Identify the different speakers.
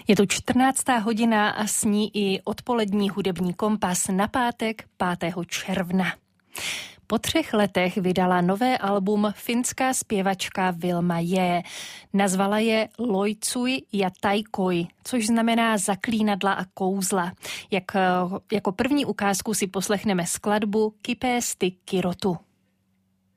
Speaker 1: Je tu 14. hodina a s ní i odpolední hudební kompas na pátek 5. června. Po 3 letech vydala nové album finská zpěvačka Vilma J. Nazvala je Loitsui ja taikoi, což znamená zaklínadla a kouzla. Jako první ukázku si poslechneme skladbu Kipeästi kirjoitu.